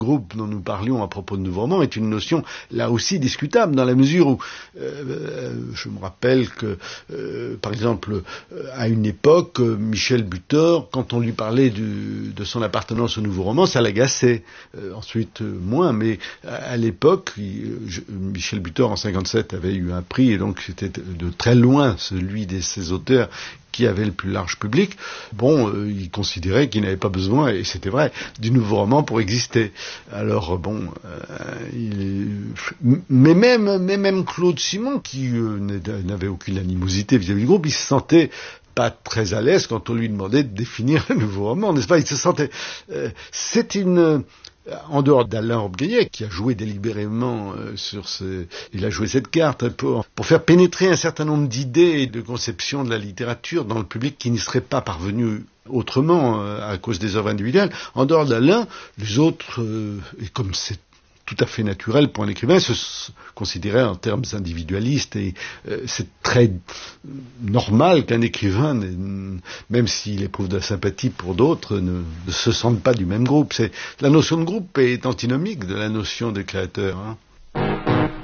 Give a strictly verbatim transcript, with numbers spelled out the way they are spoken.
groupe dont nous parlions à propos de nouveau roman est une notion là aussi discutable, dans la mesure où euh, je me rappelle que euh, par exemple à une époque Michel Butor, quand on lui parlait du, de son appartenance au nouveau roman, ça l'agaçait. Euh, ensuite euh, moins, mais à, à l'époque il, je, Michel Butor en cinquante-sept avait eu un prix et donc c'était de très loin celui de ces auteurs qui avait le plus large public. Bon, euh, il considérait qu'il n'avait pas besoin, et c'était vrai, du nouveau roman pour exister. Alors bon, euh, il, mais même, mais même Claude Simon, qui euh, n'avait aucune animosité vis-à-vis du groupe, il se sentait pas très à l'aise quand on lui demandait de définir le nouveau roman, n'est-ce pas? Il se sentait. Euh, c'est une. En dehors d'Alain Robbe-Grillet, qui a joué délibérément euh, sur ce... Il a joué cette carte pour, pour faire pénétrer un certain nombre d'idées et de conceptions de la littérature dans le public qui n'y serait pas parvenu autrement euh, à cause des œuvres individuelles. En dehors d'Alain, les autres, euh, et comme c'est tout à fait naturel pour un écrivain, se considérait en termes individualistes, et euh, c'est très normal qu'un écrivain, même s'il éprouve de la sympathie pour d'autres, ne, ne se sente pas du même groupe. C'est, la notion de groupe est antinomique de la notion de créateur, hein.